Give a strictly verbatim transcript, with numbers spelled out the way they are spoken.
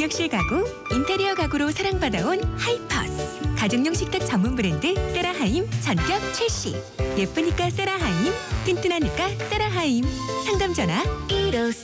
객실 가구, 인테리어 가구로 사랑받아온 하이퍼스. 가정용 식탁 전문 브랜드 세라하임 전격 출시. 예쁘니까 세라하임, 튼튼하니까 세라하임. 상담 전화 일오